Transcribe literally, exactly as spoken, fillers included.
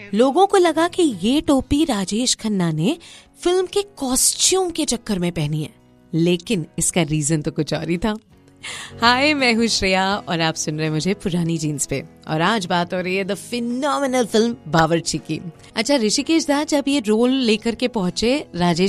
लोगों को लगा कि ये टोपी राजेश खन्ना ने फिल्म के कॉस्ट्यूम के चक्कर में पहनी है, लेकिन इसका रीजन तो कुछ और ही था। हाय, मैं हूँ श्रेया और आप सुन रहे हैं मुझे पुरानी जीन्स पे। और आज बात हो रही है द फिनोमिनल फिल्म बावर्ची की। अच्छा, ऋषिकेश दा जब ये रोल लेकर के पहुंचे राजेश